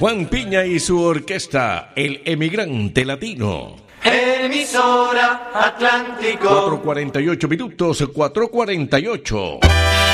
Juan Piña y su orquesta, El Emigrante Latino. Emisora Atlántico. 4:48 minutos, 4:48.